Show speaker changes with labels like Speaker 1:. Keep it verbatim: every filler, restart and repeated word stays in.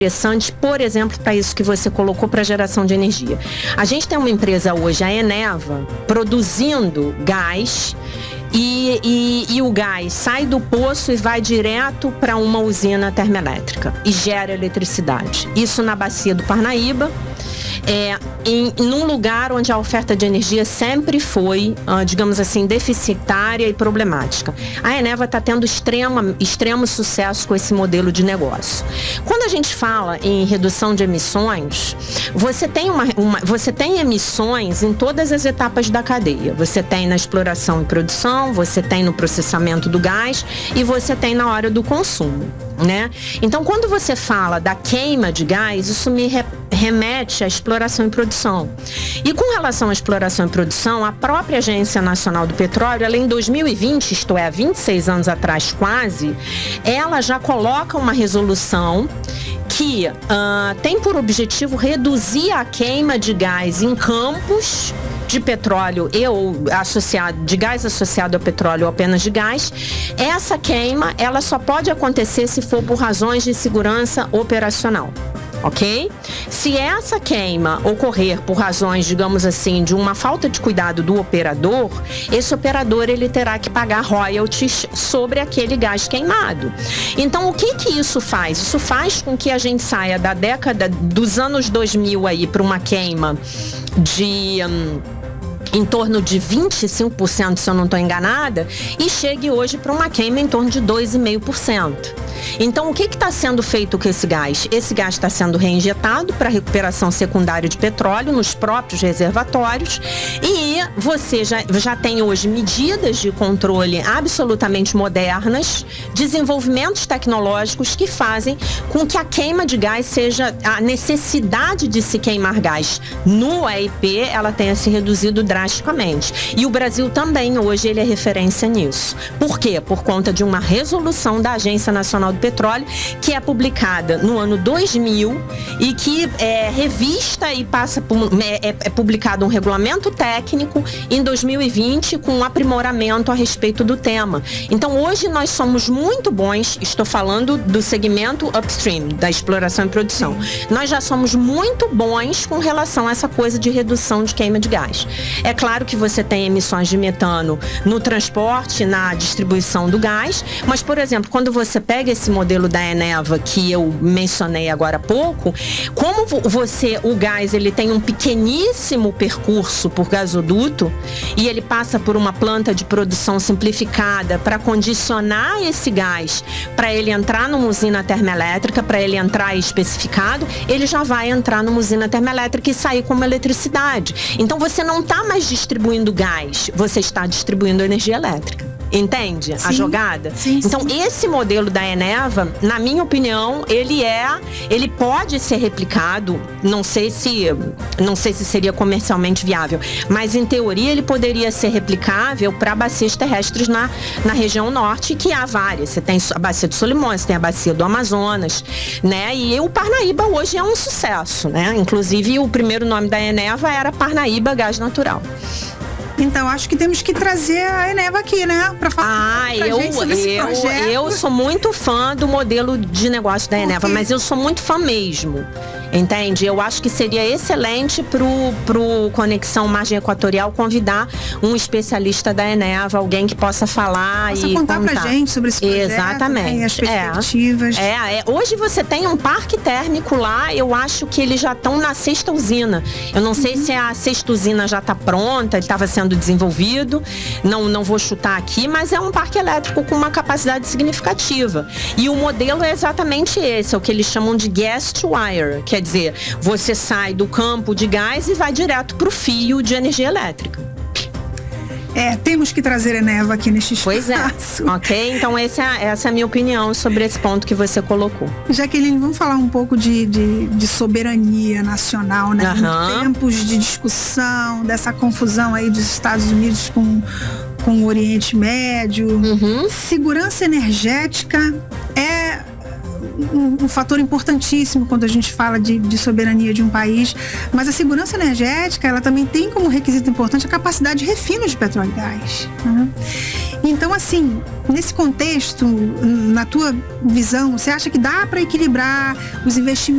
Speaker 1: interessante, por exemplo, para isso que você colocou, para geração de energia. A gente tem uma empresa hoje, a Eneva, produzindo gás e, e, e o gás sai do poço e vai direto para uma usina termoelétrica e gera eletricidade. Isso na bacia do Parnaíba. É, em, num lugar onde a oferta de energia sempre foi, uh, digamos assim, deficitária e problemática. A Eneva está tendo extrema, extremo sucesso com esse modelo de negócio. Quando a gente fala em redução de emissões, você tem, uma, uma, você tem emissões em todas as etapas da cadeia. Você tem na exploração e produção, você tem no processamento do gás e você tem na hora do consumo, né? Então, quando você fala da queima de gás, isso me re, remete à exploração e produção. E com relação à exploração e produção, a própria Agência Nacional do Petróleo, ela em dois mil e vinte, isto é, há vinte e seis anos atrás quase, ela já coloca uma resolução que uh, tem por objetivo reduzir a queima de gás em campos de petróleo e ou associado, de gás associado ao petróleo ou apenas de gás. Essa queima, ela só pode acontecer se for por razões de segurança operacional. Ok? Se essa queima ocorrer por razões, digamos assim, de uma falta de cuidado do operador, esse operador ele terá que pagar royalties sobre aquele gás queimado. Então, o que que isso faz? Isso faz com que a gente saia da década dos anos dois mil aí para uma queima de Hum, em torno de vinte e cinco por cento, se eu não estou enganada, e chegue hoje para uma queima em torno de dois vírgula cinco por cento. Então, o que está sendo feito com esse gás? Esse gás está sendo reinjetado para recuperação secundária de petróleo nos próprios reservatórios e você já, já tem hoje medidas de controle absolutamente modernas, desenvolvimentos tecnológicos que fazem com que a queima de gás seja, a necessidade de se queimar gás no E I P, ela tenha se reduzido drasticamente. E o Brasil também, hoje, ele é referência nisso. Por quê? Por conta de uma resolução da Agência Nacional do Petróleo, que é publicada no ano dois mil e que é revista e passa por, é, é publicado um regulamento técnico em dois mil e vinte com um aprimoramento a respeito do tema. Então, hoje nós somos muito bons, estou falando do segmento upstream, da exploração e produção. Nós já somos muito bons com relação a essa coisa de redução de queima de gás. É claro que você tem emissões de metano no transporte, na distribuição do gás, mas, por exemplo, quando você pega esse modelo da Eneva que eu mencionei agora há pouco, como você, o gás, ele tem um pequeníssimo percurso por gasoduto e ele passa por uma planta de produção simplificada para condicionar esse gás para ele entrar numa usina termoelétrica, para ele entrar especificado, ele já vai entrar numa usina termoelétrica e sair como eletricidade. Então você não está mais distribuindo gás, você está distribuindo energia elétrica. Entende sim, a jogada?
Speaker 2: Sim,
Speaker 1: então,
Speaker 2: sim.
Speaker 1: Esse modelo da Eneva, na minha opinião, ele é, ele pode ser replicado, não sei se, não sei se seria comercialmente viável, mas em teoria ele poderia ser replicável para bacias terrestres na, na região norte, que há várias. Você tem a bacia do Solimões, você tem a bacia do Amazonas, né? E o Parnaíba hoje é um sucesso, né? Inclusive, o primeiro nome da Eneva era Parnaíba Gás Natural.
Speaker 2: Então, acho que temos que trazer a Eneva aqui, né? Pra falar
Speaker 1: ah,
Speaker 2: pra
Speaker 1: eu,
Speaker 2: gente sobre esse
Speaker 1: eu,
Speaker 2: projeto.
Speaker 1: eu sou muito fã do modelo de negócio da Eneva, mas eu sou muito fã mesmo. Entende? Eu acho que seria excelente pro, pro Conexão Margem Equatorial convidar um especialista da Eneva, alguém que possa falar
Speaker 2: possa
Speaker 1: e
Speaker 2: contar
Speaker 1: contar
Speaker 2: pra gente sobre esse projeto,
Speaker 1: exatamente,
Speaker 2: né, as perspectivas.
Speaker 1: É, é, é. Hoje você tem um parque térmico lá, eu acho que eles já estão na sexta usina. Eu não sei uhum. se a sexta usina já está pronta, ele estava sendo desenvolvido, não, não vou chutar aqui, mas é um parque elétrico com uma capacidade significativa. E o modelo é exatamente esse, é o que eles chamam de gas to wire, que é Quer dizer, você sai do campo de gás e vai direto para o fio de energia elétrica.
Speaker 2: É, temos que trazer a Eneva aqui neste espaço.
Speaker 1: Pois é, ok? Então essa é, essa é a minha opinião sobre esse ponto que você colocou.
Speaker 2: Jaqueline, vamos falar um pouco de, de, de soberania nacional, né?
Speaker 1: Uhum.
Speaker 2: Em tempos de discussão, dessa confusão aí dos Estados Unidos com, com o Oriente Médio.
Speaker 1: Uhum.
Speaker 2: Segurança energética é Um, um fator importantíssimo quando a gente fala de, de soberania de um país, mas a segurança energética, ela também tem como requisito importante a capacidade de refino de petróleo e gás, né? Então, assim, nesse contexto, na tua visão, você acha que dá para equilibrar os investimentos